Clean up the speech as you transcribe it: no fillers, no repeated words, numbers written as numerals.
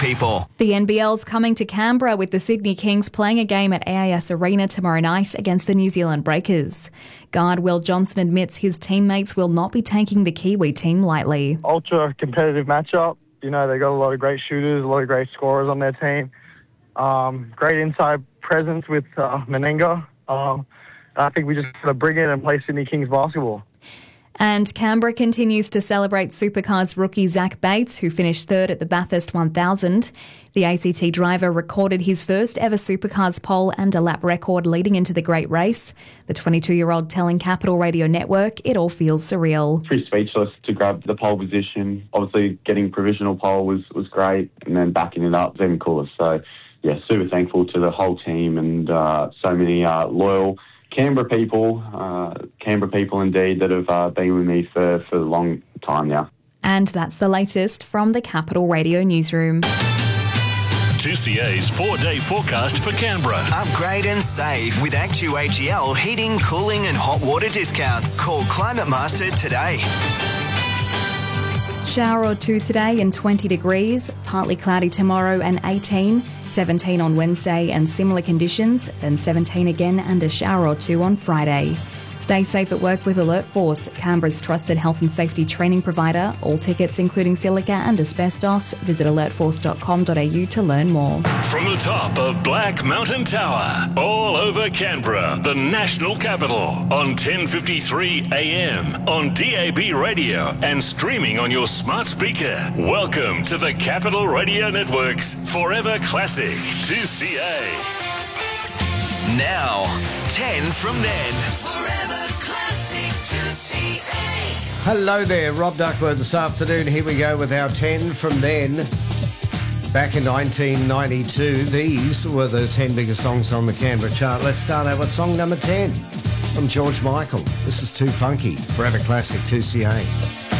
people. The NBL's coming to Canberra with the Sydney Kings playing a game at AIS Arena tomorrow night against the New Zealand Breakers. Guard Will Johnson admits his teammates will not be taking the Kiwi team lightly. Ultra competitive matchup. You know, they got a lot of great shooters, a lot of great scorers on their team. Great inside presence with Meninga. I think we just got to bring it and play Sydney Kings basketball. And Canberra continues to celebrate Supercars rookie Zach Bates, who finished third at the Bathurst 1000. The ACT driver recorded his first ever Supercars pole and a lap record leading into the great race. The 22-year-old telling Capital Radio Network it all feels surreal. Pretty speechless to grab the pole position. Obviously getting provisional pole was great, and then backing it up was even cooler. So, yeah, super thankful to the whole team and so many loyal Canberra people indeed that have been with me for a long time now. And that's the latest from the Capital Radio newsroom. 2CA's 4-day forecast for Canberra. Upgrade and save with ActuAGL heating, cooling and hot water discounts. Call Climate Master today. Shower or two today and 20 degrees, partly cloudy tomorrow and 18, 17 on Wednesday and similar conditions, then 17 again and a shower or two on Friday. Stay safe at work with Alert Force, Canberra's trusted health and safety training provider. All tickets, including silica and asbestos, visit alertforce.com.au to learn more. From the top of Black Mountain Tower, all over Canberra, the national capital, on 1053 AM, on DAB radio and streaming on your smart speaker. Welcome to the Capital Radio Network's Forever Classic 2CA. Now, 10 from then. Forever Classic 2CA. Hello there, Rob Duckworth this afternoon. Here we go with our 10 from then. Back in 1992, these were the 10 biggest songs on the Canberra chart. Let's start out with song number 10 from George Michael. This is Too Funky, Forever Classic 2CA.